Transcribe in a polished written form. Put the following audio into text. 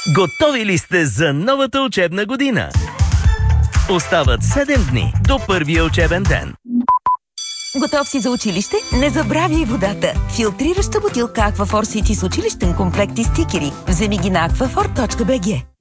Готови ли сте за новата учебна година? Остават 7 дни до първия учебен ден. Готов си за училище? Не забравяй водата! Филтрираща бутилка Аквафор Сити с училищен комплект и стикери. Вземи ги на aquafor.bg.